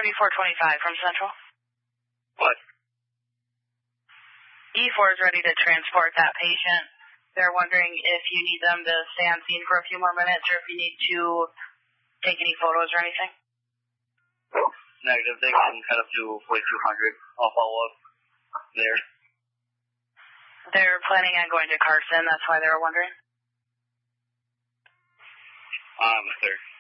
7425 from Central. What? E4 is ready to transport that patient. They're wondering if you need them to stay on scene for a few more minutes or if you need to take any photos or anything. Negative. They can head up to 4200. I'll follow up there. They're planning on going to Carson. That's why they were wondering. I'm a third.